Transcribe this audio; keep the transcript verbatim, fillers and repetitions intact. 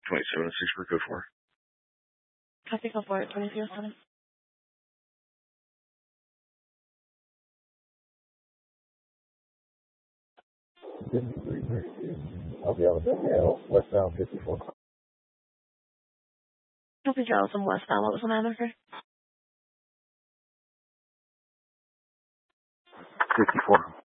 twenty-seven oh six for code four. Copy code four, twenty-three oh seven. I'll be on the westbound fifty-four. Copy Charleston westbound. What was the number? fifty-four.